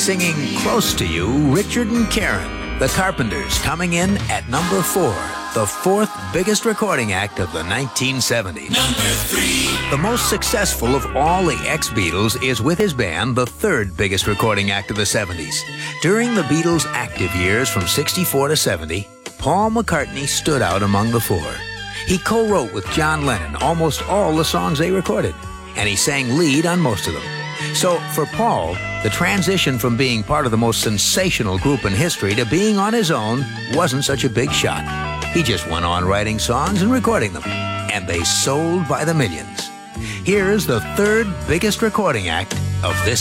Singing Close to You, Richard and Karen, the Carpenters, coming in at number 4, the fourth biggest recording act of the 1970s. Number 3. The most successful of all the ex-Beatles is with his band, the third biggest recording act of the 70s. During the Beatles' active years from 64 to 70, Paul McCartney stood out among the four. He co-wrote with John Lennon almost all the songs they recorded, and he sang lead on most of them. So, for Paul, the transition from being part of the most sensational group in history to being on his own wasn't such a big shock. He just went on writing songs and recording them, and they sold by the millions. Here's the third biggest recording act of this